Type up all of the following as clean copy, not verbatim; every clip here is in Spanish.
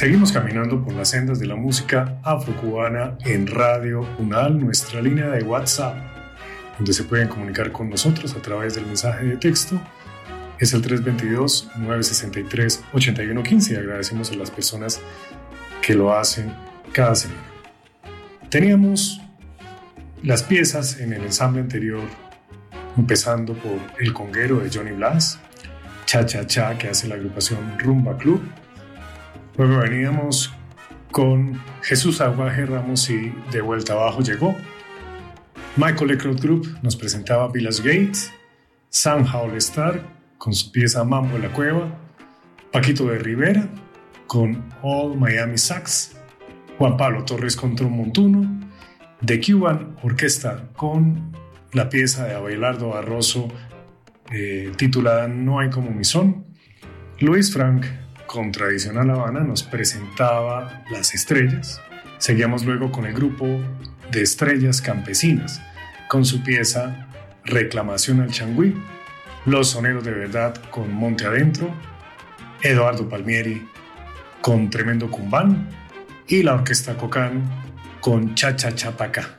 Seguimos caminando por las sendas de la música afrocubana en Radio UNAL, nuestra línea de WhatsApp, donde se pueden comunicar con nosotros a través del mensaje de texto. Es el 322-963-8115 y agradecemos a las personas que lo hacen cada semana. Teníamos las piezas en el ensamble anterior, empezando por El Conguero de Johnny Blas, Cha Cha Cha, que hace la agrupación Rumba Club. Luego veníamos con Jesús Aguaje Ramos y De Vuelta Abajo Llegó. Michael Eckroth Group nos presentaba Village Gate, Sam Howell Star con su pieza Mambo en la Cueva, Paquito de Rivera con All Miami Sax, Juan Pablo Torres con Montuno, The Cuban Orquesta con la pieza de Abelardo Barroso titulada No hay como mi son. Luis Frank con Tradicional Habana nos presentaba Las Estrellas. Seguíamos luego con el grupo de Estrellas Campesinas con su pieza Reclamación al Changüí, Los Soneros de Verdad con Monte Adentro, Eduardo Palmieri con Tremendo Cumbán y la Orquesta Cocán con Cha Cha Cha Pacá.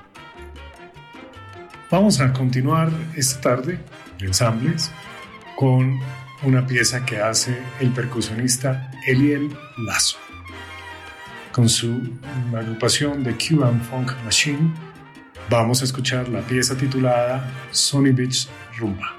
Vamos a continuar esta tarde de ensambles con una pieza que hace el percusionista Eliel Lazo con su agrupación de Cuban Funk Machine. Vamos a escuchar la pieza titulada Sunny Beach Rumba.